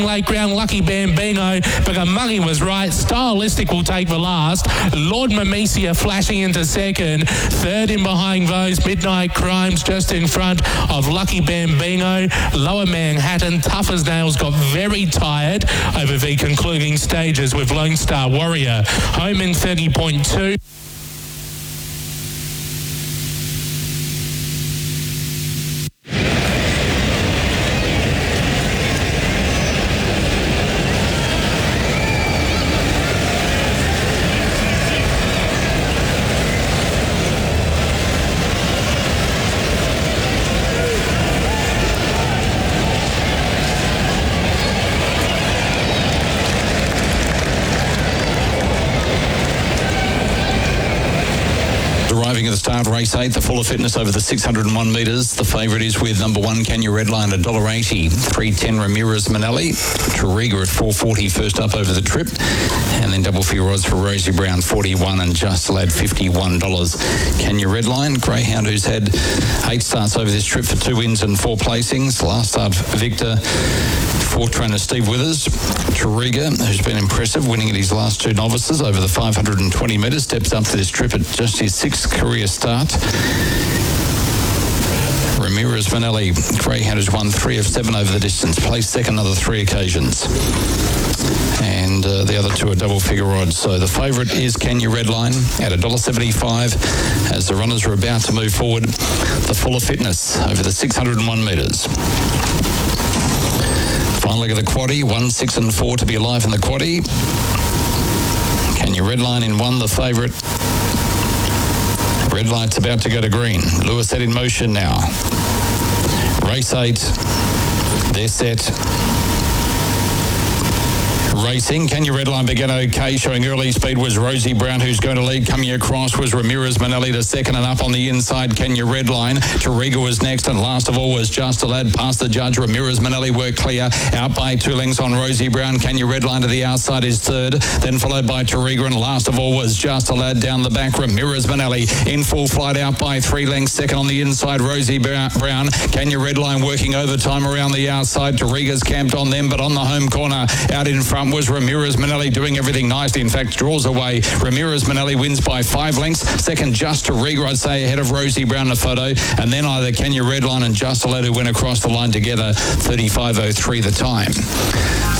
late ground, Lucky Bambino, but Muggy was right. Stylistic will take the last. Lord Mamesia flashing into second. Third in behind those, Midnight Crimes just in front of Lucky Bambino. Lower Manhattan, Tough as Nails, got very tired over the concluding stages with Lone Star Warrior. Home in 30.2. Arriving at the start, race 8, the Fuller Fitness over the 601 metres. The favourite is with number 1, Can You Redline, $1.80. 3.10 Ramirez Manelli. Toriga at $4.40 first up over the trip. And then double figure odds for Rosie Brown, $41 and Just Lad, $51. Can You Redline, greyhound who's had 8 starts over this trip for 2 wins and 4 placings. Last start, Victor. 4th trainer Steve Withers. Toriga, who's been impressive, winning at his last 2 novices over the 520 metres, steps up to this trip at just his 6th career start. Ramirez Manelli, greyhound, has won 3 of 7 over the distance, placed second other 3 occasions. And the other 2 are double figure odds. So the favourite is Can You Redline at $1.75 as the runners are about to move forward. The Fuller Fitness over the 601 metres. Final leg of the quaddie, 1, 6 and 4 to be alive in the quaddie. Can You Redline in 1, the favourite. Red light's about to go to green. Lewis set in motion now. Race 8. They're set. Racing. Can You Redline began okay, showing early speed was Rosie Brown, who's going to lead. Coming across was Ramirez Manelli to second, and up on the inside, Can You Redline. Toriga was next, and last of all was Just a Lad past the judge. Ramirez Manelli worked clear, out by 2 lengths on Rosie Brown. Can You Redline to the outside is third, then followed by Toriga, and last of all was Just a Lad down the back. Ramirez Manelli in full flight, out by 3 lengths. Second on the inside, Rosie Brown. Can You Redline working overtime around the outside. Toriga's camped on them, but on the home corner, out in front was Ramirez Manelli doing everything nicely. In fact, draws away. Ramirez Manelli wins by 5 lengths. Second, Just Toriga, I'd say, ahead of Rosie Brown in the photo. And then either Can You Redline and Just a Lad who went across the line together, 35.03 the time.